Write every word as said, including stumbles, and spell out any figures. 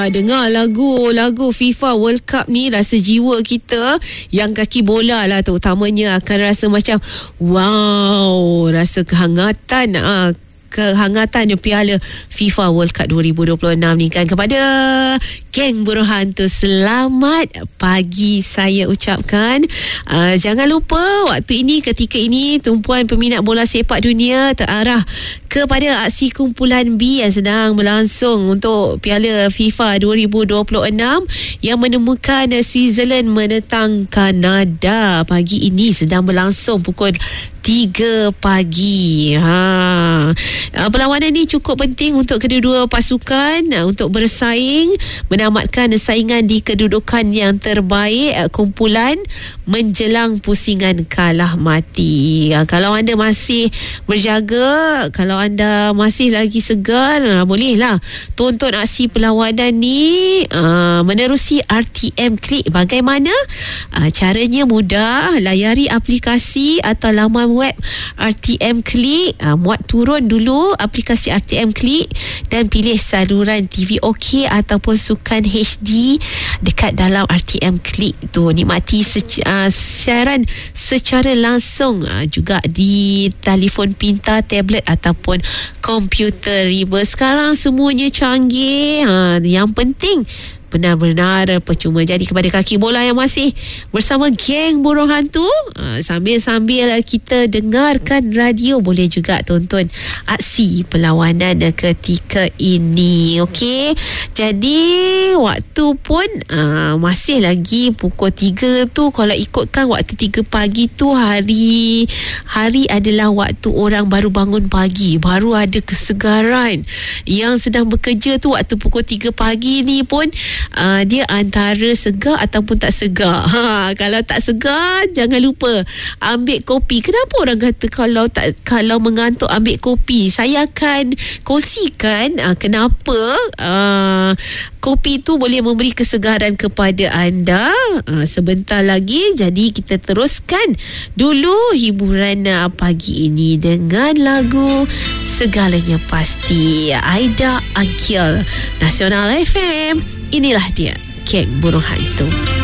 Dengar lagu-lagu FIFA World Cup ni, rasa jiwa kita yang kaki bola lah terutamanya akan rasa macam wow, rasa kehangatan ah, kehangatannya Piala FIFA World Cup dua ribu dua puluh enam ni kan. Kepada geng buruh hantu, selamat pagi saya ucapkan. Uh, jangan lupa waktu ini, ketika ini tumpuan peminat bola sepak dunia terarah kepada aksi kumpulan B yang sedang berlangsung untuk Piala FIFA dua ribu dua puluh enam yang menemukan Switzerland menentang Kanada. Pagi ini sedang berlangsung pukul tiga pagi. Ha. Perlawanan ni cukup penting untuk kedua-dua pasukan untuk bersaing, menamatkan saingan di kedudukan yang terbaik kumpulan menjelang pusingan kalah mati. Kalau anda masih berjaga, kalau anda masih lagi segar, bolehlah tonton aksi perlawanan ni menerusi R T M Klik. Bagaimana? Caranya mudah, layari aplikasi atau laman web R T M Klik, uh, muat turun dulu aplikasi R T M Klik dan pilih saluran T V OK ataupun sukan H D dekat dalam R T M Klik tu. Nikmati sec- uh, siaran secara langsung uh, juga di telefon pintar, tablet ataupun komputer riba. Sekarang semuanya canggih. Uh, yang penting benar-benar percuma. Jadi kepada kaki bola yang masih bersama geng buruh hantu, sambil-sambil kita dengarkan radio, boleh juga tonton aksi perlawanan ketika ini. Okey, jadi waktu pun uh, masih lagi pukul tiga tu. Kalau ikutkan waktu tiga pagi tu, hari hari adalah waktu orang baru bangun pagi, baru ada kesegaran. Yang sedang bekerja tu waktu pukul tiga pagi ni pun Uh, dia antara segar ataupun tak segar. Ha, kalau tak segar, jangan lupa ambil kopi. Kenapa orang kata kalau tak kalau mengantuk ambil kopi? Saya akan kongsikan uh, kenapa uh, kopi tu boleh memberi kesegaran kepada anda uh, sebentar lagi. Jadi kita teruskan dulu hiburan uh, pagi ini dengan lagu Segalanya Pasti, Aida Akil, Nasional F M. Inilah dia, geng buruh hantu.